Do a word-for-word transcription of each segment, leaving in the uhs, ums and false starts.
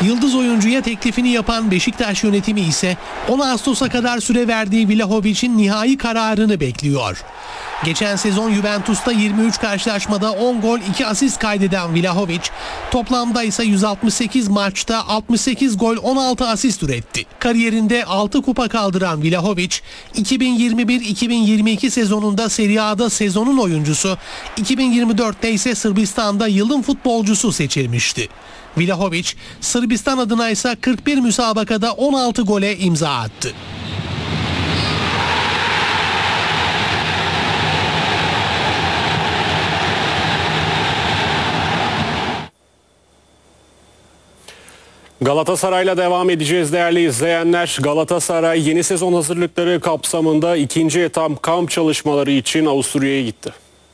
Yıldız oyuncuya teklifini yapan Beşiktaş yönetimi ise on Ağustos'a kadar süre verdiği Vlahovic'in nihai kararını bekliyor. Geçen sezon Juventus'ta yirmi üç karşılaşmada on gol iki asist kaydeden Vlahovic, toplamda ise yüz altmış sekiz maçta altmış sekiz gol on altı asist üretti. Kariyerinde altı kupa kaldıran Vlahovic, iki bin yirmi bir iki bin yirmi iki sezonunda Serie A'da sezonun oyuncusu, iki bin yirmi dörtte ise Sırbistan'da yılın futbolcusu seçilmişti. Vlahovic, Sırbistan adına ise kırk bir müsabakada on altı gole imza attı. Galatasaray'la devam edeceğiz değerli izleyenler. Galatasaray yeni sezon hazırlıkları kapsamında ikinci etap kamp çalışmaları için Avusturya'ya gitti.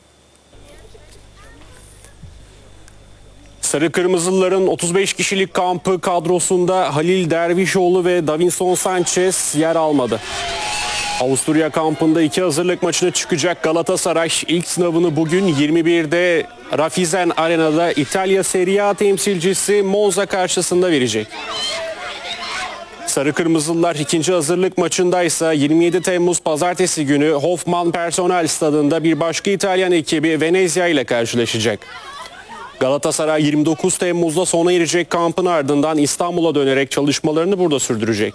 Sarı Kırmızılıların otuz beş kişilik kampı kadrosunda Halil Dervişoğlu ve Davinson Sanchez yer almadı. Avusturya kampında iki hazırlık maçına çıkacak Galatasaray ilk sınavını bugün yirmi birde Raiffeisen Arena'da İtalya Serie A temsilcisi Monza karşısında verecek. Sarı Kırmızılılar ikinci hazırlık maçındaysa yirmi yedi Temmuz Pazartesi günü Hoffman Personel Stadında bir başka İtalyan ekibi Venezia ile karşılaşacak. Galatasaray yirmi dokuz Temmuz'da sona erecek kampın ardından İstanbul'a dönerek çalışmalarını burada sürdürecek.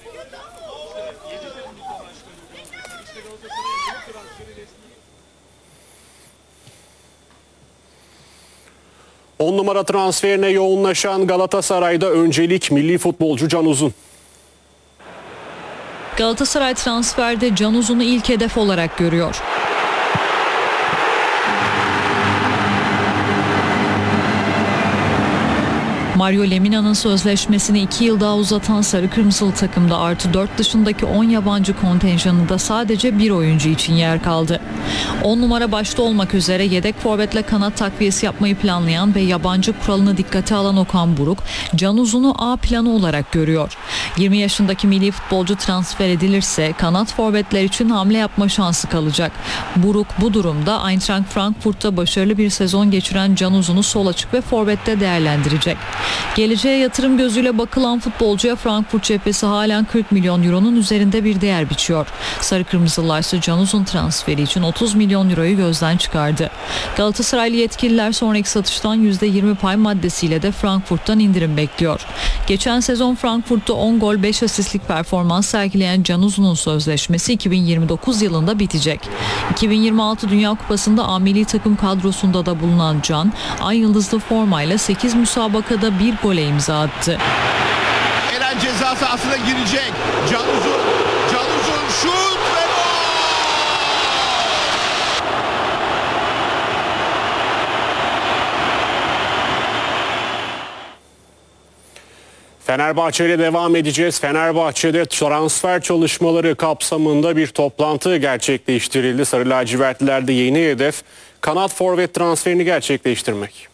on numara transferine yoğunlaşan Galatasaray'da öncelik milli futbolcu Can Uzun. Galatasaray transferde Can Uzun'u ilk hedef olarak görüyor. Mario Lemina'nın sözleşmesini iki yıl daha uzatan Sarı Kırmızılı takımda artı dört dışındaki on yabancı kontenjanında sadece bir oyuncu için yer kaldı. on numara başta olmak üzere yedek forvetle kanat takviyesi yapmayı planlayan ve yabancı kuralını dikkate alan Okan Buruk, Can Uzun'u A planı olarak görüyor. yirmi yaşındaki milli futbolcu transfer edilirse kanat forvetler için hamle yapma şansı kalacak. Buruk bu durumda Eintracht Frankfurt'ta başarılı bir sezon geçiren Can Uzun'u sol açık ve forvette değerlendirecek. Geleceğe yatırım gözüyle bakılan futbolcuya Frankfurt cephesi halen kırk milyon euronun üzerinde bir değer biçiyor. Sarı Kırmızılar ise Can Uzun transferi için otuz milyon euroyu gözden çıkardı. Galatasaraylı yetkililer sonraki satıştan yüzde yirmi pay maddesiyle de Frankfurt'tan indirim bekliyor. Geçen sezon Frankfurt'ta on gol beş asistlik performans sergileyen Can Uzun'un sözleşmesi iki bin yirmi dokuz yılında bitecek. iki bin yirmi altı Dünya Kupası'nda A milli takım kadrosunda da bulunan Can, ay yıldızlı formayla sekiz müsabakada bir gole imza attı. Eren ceza sahasına girecek. Can Uzun, Can Uzun şut ve gol! Fenerbahçe ile devam edeceğiz. Fenerbahçe'de transfer çalışmaları kapsamında bir toplantı gerçekleştirildi. Sarı lacivertlilerde yeni hedef kanat forvet transferini gerçekleştirmek.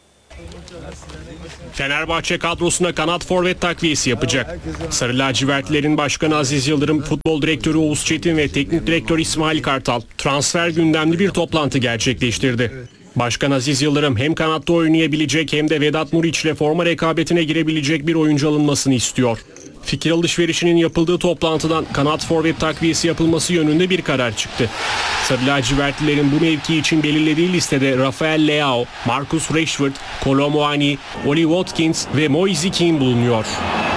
Fenerbahçe kadrosuna kanat forvet takviyesi yapacak. Sarı lacivertlilerin başkanı Aziz Yıldırım, futbol direktörü Oğuz Çetin ve teknik direktör İsmail Kartal transfer gündemli bir toplantı gerçekleştirdi. Başkan Aziz Yıldırım hem kanatta oynayabilecek hem de Vedat Muriç ile forma rekabetine girebilecek bir oyuncu alınmasını istiyor. Fikir alışverişinin yapıldığı toplantıdan kanat forvet takviyesi yapılması yönünde bir karar çıktı. Sarı lacivertlilerin bu mevki için belirlediği listede Rafael Leao, Marcus Rashford, Kolo Muani, Oli Watkins ve Moise Kean bulunuyor.